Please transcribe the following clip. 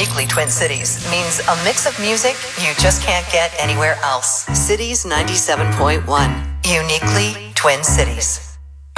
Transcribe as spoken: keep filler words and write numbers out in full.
Uniquely Twin Cities means a mix of music you just can't get anywhere else. Cities ninety-seven point one. Uniquely Twin Cities.